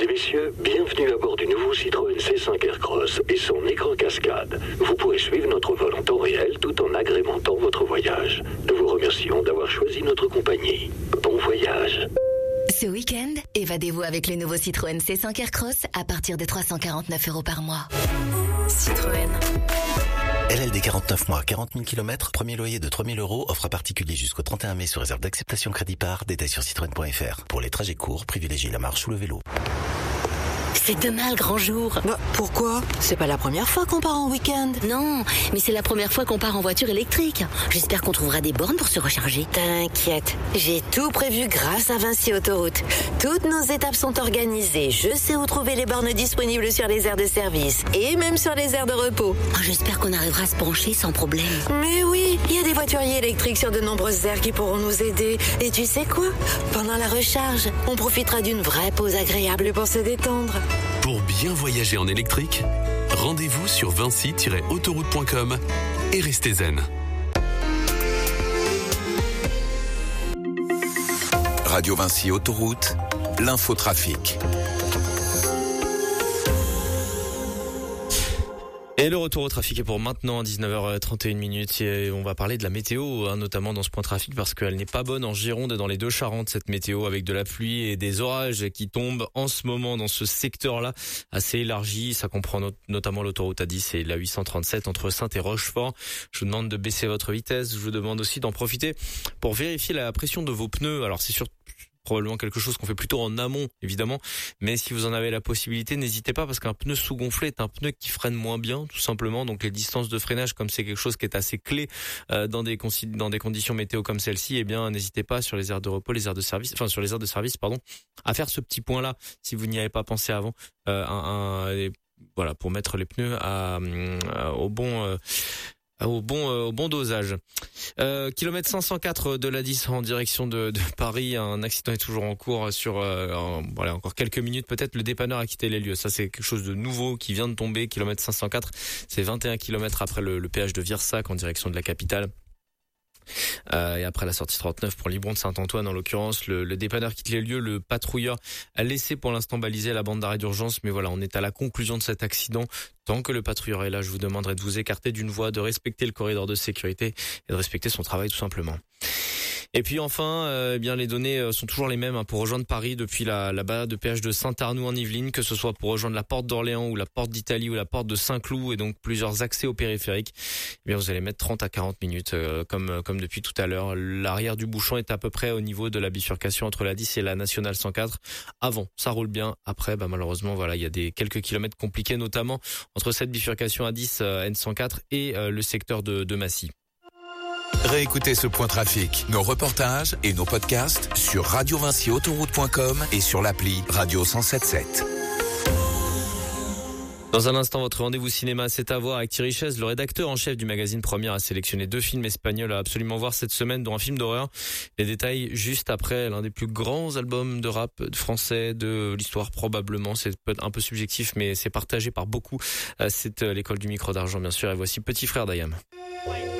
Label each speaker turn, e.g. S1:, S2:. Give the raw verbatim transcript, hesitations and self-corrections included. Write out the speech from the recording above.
S1: et messieurs, bienvenue à bord du nouveau Citroën C cinq Aircross et son écran cascade. Vous pourrez suivre notre vol en temps réel tout en agrémentant votre voyage. Nous vous remercions d'avoir choisi notre compagnie. Bon voyage.
S2: Ce week-end, évadez-vous avec le nouveau Citroën C cinq Aircross à partir de trois cent quarante-neuf euros par mois. Citroën.
S3: L L D quarante-neuf mois, quarante mille kilomètres, premier loyer de trois mille euros, offre à particulier jusqu'au trente et un mai sous réserve d'acceptation crédit par, détail sur citroën point f r. Pour les trajets courts, privilégiez la marche ou le vélo.
S2: C'est demain le grand jour.
S4: Bah, pourquoi ? C'est pas la première fois qu'on part en week-end.
S2: Non, mais c'est la première fois qu'on part en voiture électrique. J'espère qu'on trouvera des bornes pour se recharger.
S4: T'inquiète, j'ai tout prévu grâce à Vinci Autoroute. Toutes nos étapes sont organisées. Je sais où trouver les bornes disponibles sur les aires de service et même sur les aires de repos.
S2: Oh, j'espère qu'on arrivera à se brancher sans problème.
S4: Mais oui, il y a des voituriers électriques sur de nombreuses aires qui pourront nous aider. Et tu sais quoi ? Pendant la recharge, on profitera d'une vraie pause agréable pour se détendre.
S5: Pour bien voyager en électrique, rendez-vous sur vinci tiret autoroute point com et restez zen.
S6: Radio Vinci Autoroute, l'infotrafic.
S7: Et le retour au trafic est pour maintenant, dix-neuf heures trente et une minutes. Et on va parler de la météo, hein, notamment dans ce point trafic, parce qu'elle n'est pas bonne en Gironde et dans les deux Charentes, cette météo, avec de la pluie et des orages qui tombent en ce moment dans ce secteur-là, assez élargi. Ça comprend not- notamment l'autoroute A dix et la huit cent trente-sept entre Saintes et Rochefort. Je vous demande de baisser votre vitesse. Je vous demande aussi d'en profiter pour vérifier la pression de vos pneus. Alors c'est sûr, probablement quelque chose qu'on fait plutôt en amont, évidemment. Mais si vous en avez la possibilité, n'hésitez pas, parce qu'un pneu sous-gonflé est un pneu qui freine moins bien, tout simplement. Donc les distances de freinage, comme c'est quelque chose qui est assez clé euh, dans des consi- dans des conditions météo comme celle-ci, eh bien n'hésitez pas sur les aires de repos, les aires de service, enfin sur les aires de service, pardon, à faire ce petit point-là si vous n'y avez pas pensé avant. Euh, un, un, et voilà, pour mettre les pneus à, à au bon. Euh, Au bon, euh, au bon dosage. Euh, kilomètre cinq cent quatre de l'A dix en direction de, de Paris. Un accident est toujours en cours sur, euh, en, voilà, encore quelques minutes. Peut-être le dépanneur a quitté les lieux. Ça, c'est quelque chose de nouveau qui vient de tomber. Kilomètre cinq cent quatre, c'est vingt et un kilomètres après le, le péage de Virsac en direction de la capitale. Euh, et après la sortie trente-neuf pour Libron de Saint-Antoine, en l'occurrence, le, le dépanneur quitte les lieux. Le patrouilleur a laissé pour l'instant baliser la bande d'arrêt d'urgence, mais voilà, on est à la conclusion de cet accident. Tant que le patrouilleur est là, je vous demanderai de vous écarter d'une voie, de respecter le corridor de sécurité et de respecter son travail tout simplement. Et puis enfin, euh, eh bien les données euh, sont toujours les mêmes hein, pour rejoindre Paris depuis la, la barrière de péage de Saint-Arnoux en Yvelines, que ce soit pour rejoindre la porte d'Orléans ou la porte d'Italie ou la porte de Saint-Cloud, et donc plusieurs accès au périphérique. Eh bien vous allez mettre trente à quarante minutes euh, comme comme depuis tout à l'heure. L'arrière du bouchon est à peu près au niveau de la bifurcation entre la dix et la nationale cent quatre. Avant, ça roule bien. Après, bah malheureusement, voilà, il y a des quelques kilomètres compliqués, notamment entre cette bifurcation A dix euh, N cent quatre et euh, le secteur de, de Massy.
S6: Réécoutez ce point trafic, nos reportages et nos podcasts sur radio vinci autoroute point com et sur l'appli Radio cent soixante-dix-sept.
S7: Dans un instant, votre rendez-vous cinéma, c'est à voir avec Thierry Chaise. Le rédacteur en chef du magazine Première a sélectionné deux films espagnols à absolument voir cette semaine, dont un film d'horreur. Les détails juste après l'un des plus grands albums de rap français de l'histoire, probablement. C'est peut-être un peu subjectif, mais c'est partagé par beaucoup. C'est l'école du micro d'argent, bien sûr. Et voici Petit Frère d'Ayam.